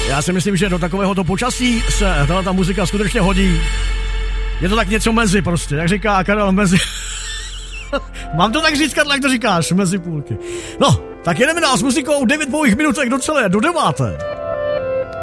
Já si myslím, že do takovéhoto počasí se ta muzika skutečně hodí. Je to tak něco mezi prostě, jak říká Karel, mezi. Mám to tak říct, Karel, jak to říkáš, mezi půlky. No, tak jedeme dál s muzikou 9 dvojích minutek do 9.